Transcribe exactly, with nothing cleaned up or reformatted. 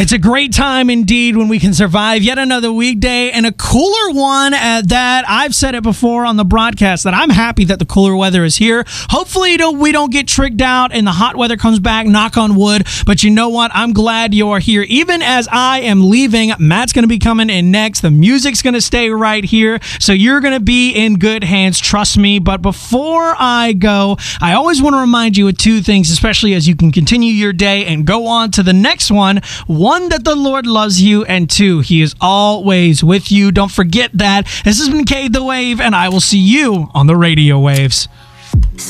It's a great time indeed when we can survive yet another weekday, and a cooler one at that. I've said it before on the broadcast that I'm happy that the cooler weather is here. Hopefully don't, we don't get tricked out and the hot weather comes back, knock on wood. But you know what? I'm glad you're here. Even as I am leaving, Matt's going to be coming in next. The music's going to stay right here. So you're going to be in good hands, trust me. But before I go, I always want to remind you of two things, especially as you can continue your day and go on to the next one. One, that the Lord loves you, and two, He is always with you. Don't forget that. This has been Cade the Wave, and I will see you on the radio waves.